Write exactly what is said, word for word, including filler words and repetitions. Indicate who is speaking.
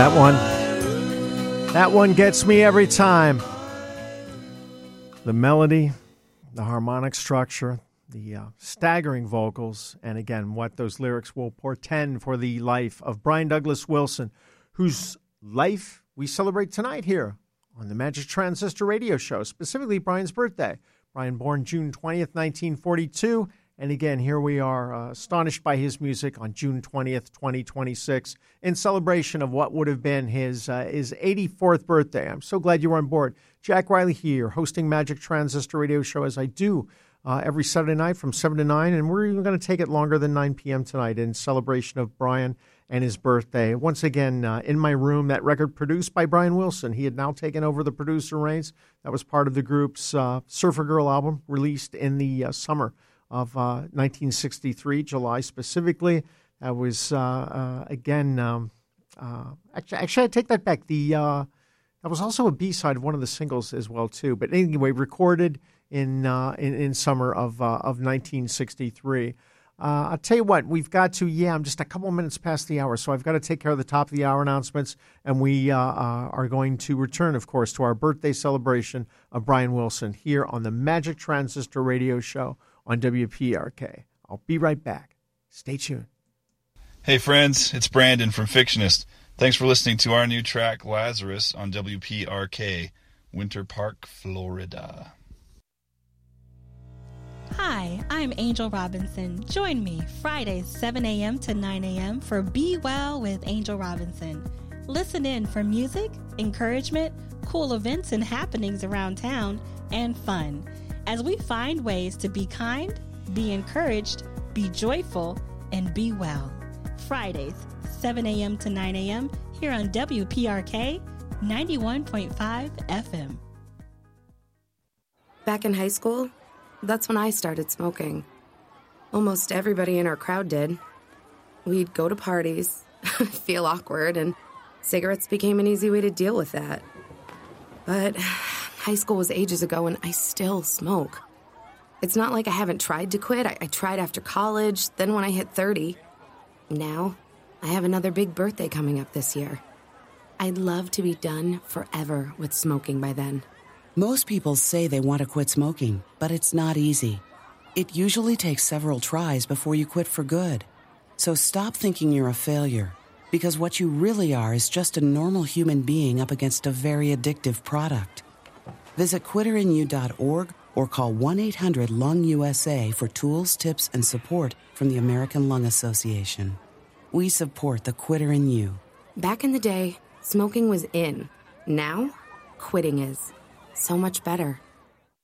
Speaker 1: That one, that one gets me every time. The melody, the harmonic structure, the uh, staggering vocals, and again, what those lyrics will portend for the life of Brian Douglas Wilson, whose life we celebrate tonight here on the Magic Transistor Radio Show, specifically Brian's birthday. Brian born June twentieth, nineteen forty-two. And again, here we are uh, astonished by his music on June twentieth, twenty twenty-six, in celebration of what would have been his uh, his eighty-fourth birthday. I'm so glad you were on board. Jack Riley here, hosting Magic Transistor Radio Show as I do uh, every Saturday night from seven to nine. And we're even going to take it longer than nine p.m. tonight in celebration of Brian and his birthday. Once again, uh, in my room, that record produced by Brian Wilson. He had now taken over the producer reins. That was part of the group's uh, Surfer Girl album, released in the uh, summer of uh, nineteen sixty-three, July specifically. That was, uh, uh, again, um, uh, actually, actually, I take that back. The uh, that was also a B-side of one of the singles as well, too. But anyway, recorded in uh, in, in summer of uh, of nineteen sixty-three. Uh, I'll tell you what, we've got to, yeah, I'm just a couple minutes past the hour, so I've got to take care of the top of the hour announcements, and we uh, uh, are going to return, of course, to our birthday celebration of Brian Wilson here on the Magic Transistor Radio Show on W P R K. I'll be right back. Stay tuned.
Speaker 2: Hey friends, it's Brandon from Fictionist. Thanks for listening to our new track, Lazarus, on W P R K, Winter Park, Florida.
Speaker 3: Hi, I'm Angel Robinson. Join me Fridays seven a.m. to nine a.m. for Be Well with Angel Robinson. Listen in for music, encouragement, cool events and happenings around town, and fun, as we find ways to be kind, be encouraged, be joyful, and be well. Fridays, seven a.m. to nine a.m. here on W P R K ninety-one point five F M.
Speaker 4: Back in high school, that's when I started smoking. Almost everybody in our crowd did. We'd go to parties, feel awkward, and cigarettes became an easy way to deal with that. But high school was ages ago, and I still smoke. It's not like I haven't tried to quit. I, I tried after college, then when I hit thirty. Now, I have another big birthday coming up this year. I'd love to be done forever with smoking by then.
Speaker 5: Most people say they want to quit smoking, but it's not easy. It usually takes several tries before you quit for good. So stop thinking you're a failure, because what you really are is just a normal human being up against a very addictive product. Visit quitter in you dot org or call one eight hundred lung U S A for tools, tips, and support from the American Lung Association. We support the quitter in you.
Speaker 4: Back in the day, smoking was in. Now, quitting is. So much better.